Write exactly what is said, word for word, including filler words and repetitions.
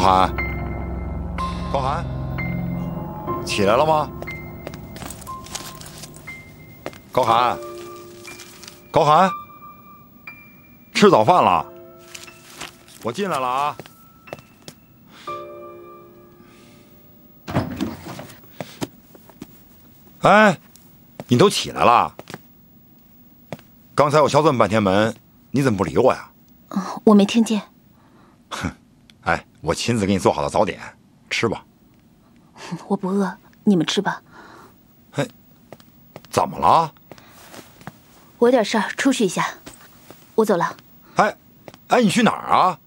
涵，高涵，起来了吗？高涵，高涵，吃早饭了？我进来了啊。哎，你都起来了？刚才我敲这么半天门，你怎么不理我呀？ 哦，我没听见。 哼，哎，我亲自给你做好的早点，吃吧。 我不饿，你们吃吧。 嘿，怎么了？ 我有点事儿，出去一下，我走了。 哎，哎，你去哪儿啊？